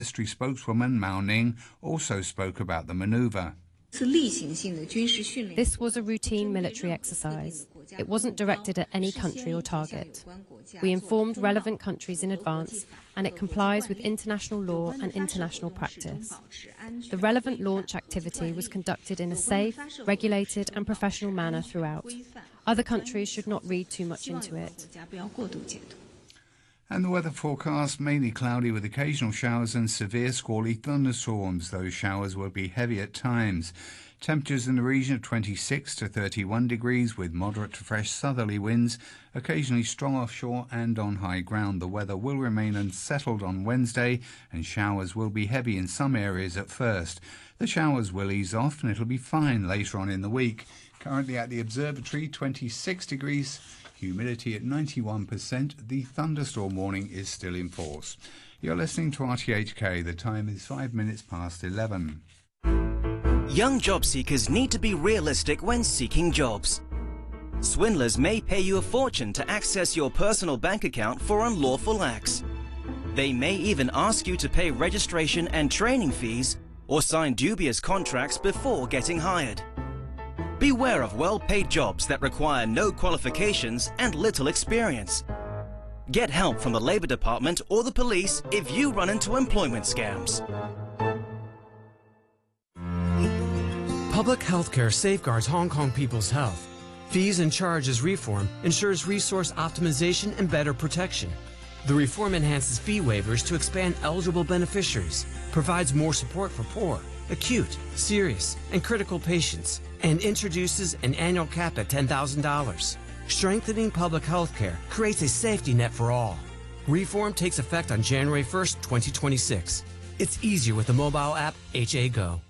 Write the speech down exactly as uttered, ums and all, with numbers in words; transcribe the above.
Ministry spokeswoman Mao Ning also spoke about the manoeuvre. This was a routine military exercise. It wasn't directed at any country or target. We informed relevant countries in advance, and it complies with international law and international practice. The relevant launch activity was conducted in a safe, regulated and professional manner throughout. Other countries should not read too much into it. And the weather forecast, mainly cloudy with occasional showers and severe squally thunderstorms. Those showers will be heavy at times. Temperatures in the region of twenty-six to thirty-one degrees with moderate to fresh southerly winds, occasionally strong offshore and on high ground. The weather will remain unsettled on Wednesday and showers will be heavy in some areas at first. The showers will ease off and it'll be fine later on in the week. Currently at the observatory, twenty-six degrees. Humidity at ninety-one percent. The thunderstorm warning is still in force. You're listening to R T H K. The time is five minutes past eleven. Young job seekers need to be realistic when seeking jobs. Swindlers may pay you a fortune to access your personal bank account for unlawful acts. They may even ask you to pay registration and training fees or sign dubious contracts before getting hired. Beware of well-paid jobs that require no qualifications and little experience. Get help from the Labour Department or the police if you run into employment scams. Public health care safeguards Hong Kong people's health. Fees and charges reform ensures resource optimization and better protection. The reform enhances fee waivers to expand eligible beneficiaries, provides more support for poor, acute, serious, and critical patients, and introduces an annual cap at ten thousand dollars. Strengthening public health care creates a safety net for all. Reform takes effect on January first, twenty twenty-six. It's easier with the mobile app H A Go.